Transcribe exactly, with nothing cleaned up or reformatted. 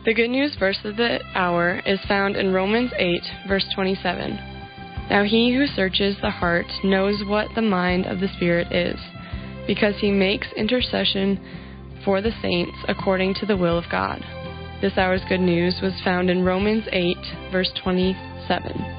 The good news verse of the hour is found in Romans eight, verse twenty-seven. Now he who searches the heart knows what the mind of the Spirit is, because he makes intercession for the saints according to the will of God. This hour's good news was found in Romans eight, verse twenty-seven.